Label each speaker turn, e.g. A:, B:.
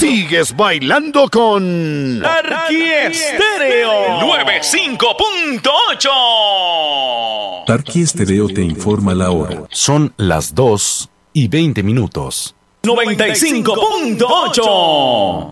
A: Sigues bailando con
B: Tarquiestéreo 95.8.
C: Tarquiestéreo te informa la hora.
D: Son las 2:20.
B: 95.8.